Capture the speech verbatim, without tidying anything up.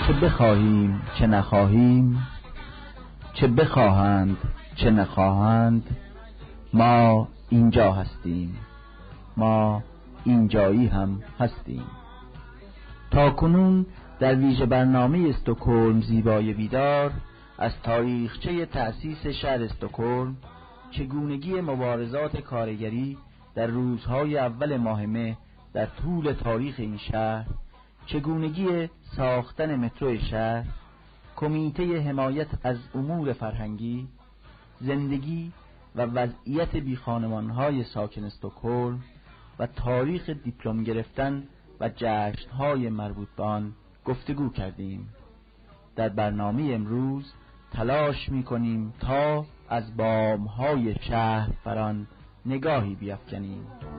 چه بخواهیم چه نخواهیم، چه بخواهند چه نخواهند، ما اینجا هستیم، ما اینجایی هم هستیم. تا کنون در ویژه برنامه استکهلم زیبای بیدار از تاریخچه تأسیس شهر استکهلم، چگونگی مبارزات کارگری در روزهای اول ماه مه در طول تاریخ این شهر، چگونگی ساختن مترو شهر، کمیته حمایت از امور فرهنگی، زندگی و وضعیت بیخانمانهای ساکن استکهلم و تاریخ دیپلم گرفتن و جشنهای مربوط به آن گفتگو کردیم. در برنامه امروز تلاش می‌کنیم تا از بام‌های شهر بر آن نگاهی بیفکنیم.